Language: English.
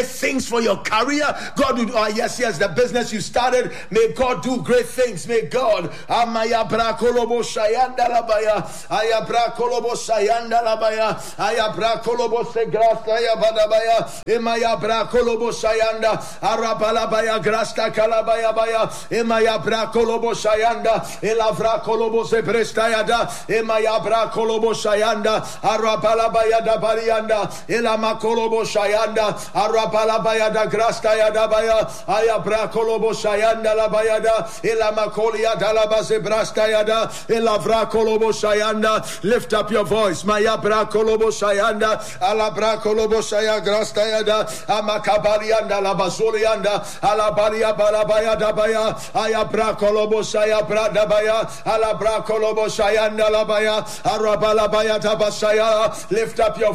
things for your career. God will, yes, the business you started. May God do great things. May God. Amaya brakolobo shayanda labaya. Aya brakolobo shayanda labaya. Aya brakolobo segrasta ya badabaya. Emaya brakolobo shayanda. Arabalabaya grasta kalabaya baya. Emaya brakolobo shayanda. Elavra kolobo sebresta yada. Emaya brakolobo shayanda. Arabalabaya da barianda. Elama kolobo shayanda. Arabalabaya da grasta yada baya. Aya brakolobo shayanda la bayada. Elama kolia da la base brasta yada. Elavra kolobo shayanda. Lift up your voice. Maya brakolobo shayanda. Alabra kolobo shaya grasta yada. Amakabalianda la basurianda. Alabalia balabaya da baya. Aya brakolobo shaya brada baya. Alabra kolobo shayanda la baya. Arabalabaya da basaya. Lift up your